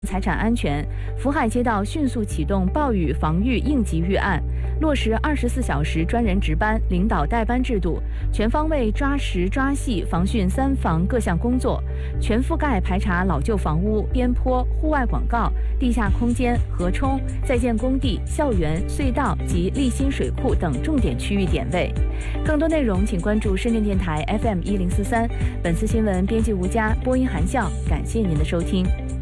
财产安全，福海街道迅速启动暴雨防御应急预案，落实24小时专人值班、领导代班制度，全方位抓实抓细防汛3防各项工作，全覆盖排查老旧房屋、边坡、户外广告、地下空间、河冲、在建工地、校园、隧道及砾新水库等重点区域点位。更多内容请关注深圳电台 FM 1043。本次新闻编辑吴佳，播音韩笑，感谢您的收听。